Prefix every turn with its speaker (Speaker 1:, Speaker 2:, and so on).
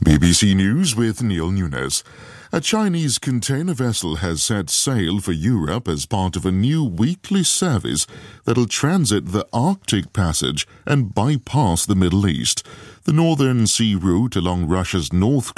Speaker 1: BBC News with Neil Nunes. A Chinese container vessel has set sail for Europe as part of a new weekly service that'll transit the Arctic Passage and bypass the Middle East. The Northern Sea Route along Russia's north